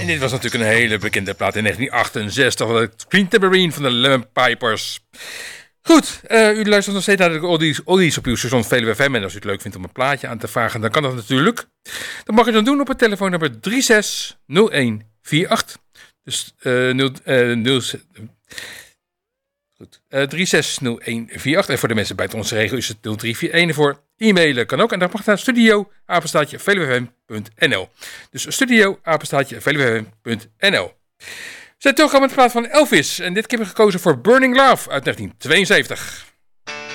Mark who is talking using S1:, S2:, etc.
S1: En dit was natuurlijk een hele bekende plaat in 1968. De Green Tambourine van de Lemon Pipers. Goed, u luistert nog steeds naar de oldies op uw station Veluwe FM. En als u het leuk vindt om een plaatje aan te vragen, dan kan dat natuurlijk. Dat mag u dan doen op het telefoonnummer 360148. Dus 360148. En voor de mensen buiten onze regio is het 0341. En voor e-mailen kan ook. En dat mag naar studio@veluwefm.nl. Dus studio@veluwefm.nl. We zijn teruggekomen met de plaat van Elvis. En dit keer heb ik gekozen voor Burning Love uit 1972.